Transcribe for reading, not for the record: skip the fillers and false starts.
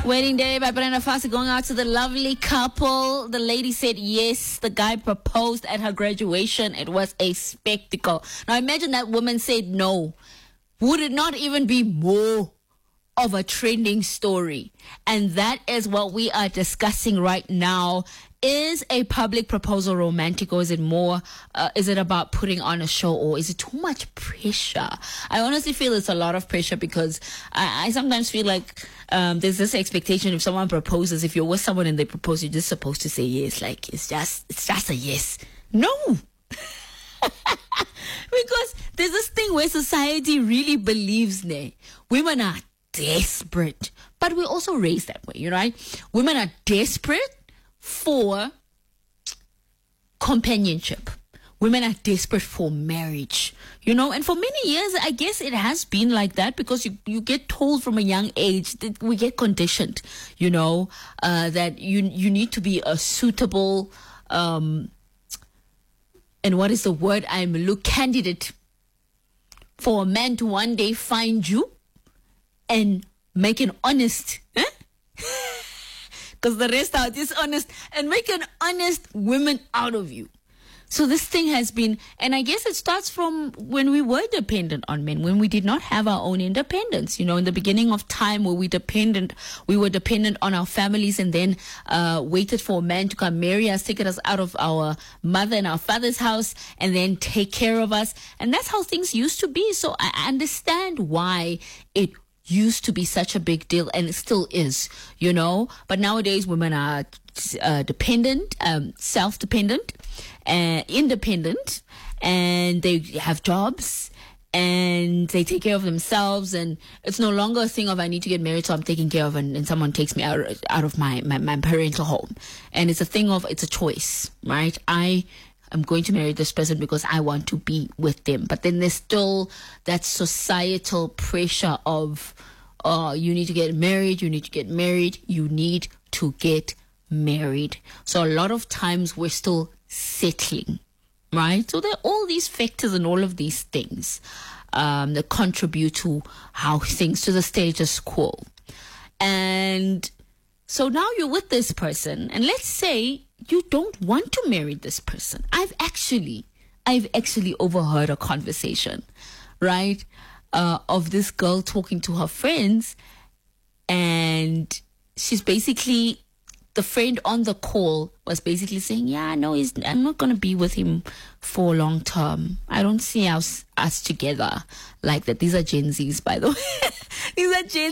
Wedding Day by Brenda Fassie going out to the lovely couple. The lady said yes. The guy proposed at her graduation. It was a spectacle. Now imagine that woman said no. Would it not even be more of a trending story? And that is what we are discussing right now. Is a public proposal romantic, or is it more, is it about putting on a show, or is it too much pressure? I honestly feel it's a lot of pressure because I sometimes feel like there's this expectation if someone proposes, if you're with someone and they propose, you're just supposed to say yes. Like, it's just a yes. No. Because there's this thing where society really believes women are desperate, but we're also raised that way, you know, right? Women are desperate for companionship. Women are desperate for marriage, you know, and for many years, I guess it has been like that because you get told from a young age that we get conditioned, you know, that you need to be a suitable, and what is the word candidate for a man to one day find you and make an honest, because the rest are dishonest, and make an honest woman out of you. So this thing has been, and I guess it starts from when we were dependent on men, when we did not have our own independence. You know, in the beginning of time where we were dependent on our families, and then waited for a man to come marry us, take us out of our mother and our father's house, and then take care of us. And that's how things used to be. So I understand why it used to be such a big deal, and it still is, you know. But nowadays women are dependent, self-dependent, independent, and they have jobs and they take care of themselves, and it's no longer a thing of I need to get married so I'm taken care of and someone takes me out of my parental home. And it's a thing of, it's a choice, right? I'm going to marry this person because I want to be with them. But then there's still that societal pressure of, you need to get married, you need to get married, you need to get married. So a lot of times we're still settling, right? So there are all these factors and all of these things that contribute to how things, to the status quo. And so now you're with this person, and let's say you don't want to marry this person. I've actually overheard a conversation, right, of this girl talking to her friends, and she's basically, the friend on the call was basically saying, yeah, no, I'm not going to be with him for long term. I don't see us together like that. These are Gen Zs, by the way. These are Gen